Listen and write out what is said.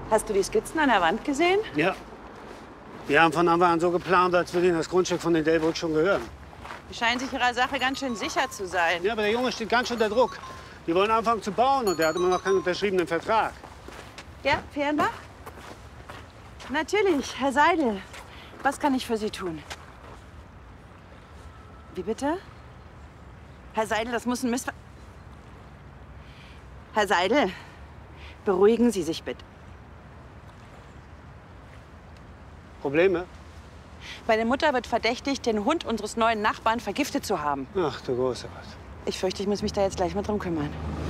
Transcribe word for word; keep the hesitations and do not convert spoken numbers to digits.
Hast du die Skizzen an der Wand gesehen? Ja. Wir haben von Anfang an so geplant, als würde ihnen das Grundstück von den Delbrück schon gehören. Die scheinen sich ihrer Sache ganz schön sicher zu sein. Ja, aber der Junge steht ganz schön unter Druck. Die wollen anfangen zu bauen und der hat immer noch keinen unterschriebenen Vertrag. Ja, Fehrenbach? Natürlich, Herr Seidel. Was kann ich für Sie tun? Wie bitte? Herr Seidel, das muss ein Missver... Herr Seidel, beruhigen Sie sich bitte. Probleme? Meine Mutter wird verdächtigt, den Hund unseres neuen Nachbarn vergiftet zu haben. Ach du großer Gott. Ich fürchte, ich muss mich da jetzt gleich mal drum kümmern.